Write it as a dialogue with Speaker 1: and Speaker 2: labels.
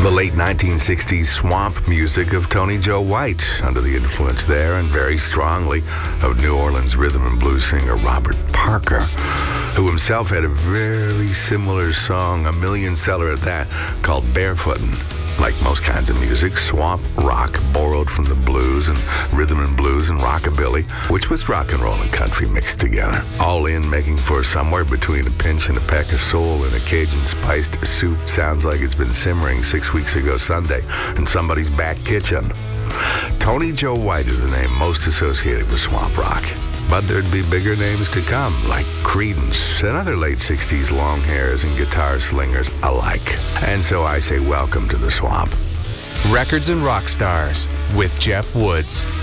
Speaker 1: The late 1960s swamp music of Tony Joe White, under the influence there and very strongly of New Orleans rhythm and blues singer Robert Parker, who himself had a very similar song, a million seller at that, called Barefootin'. Like most kinds of music, swamp rock borrowed from the blues and rhythm and blues and rockabilly, which was rock and roll and country mixed together, all in making for somewhere between a pinch and a peck of soul in a Cajun spiced soup. Sounds like it's been simmering 6 weeks ago Sunday in somebody's back kitchen. Tony Joe White is the name most associated with swamp rock. But there'd be bigger names to come, like Creedence and other late 60s long hairs and guitar slingers alike. And so I say welcome to the swamp.
Speaker 2: Records and Rock Stars with Jeff Woods.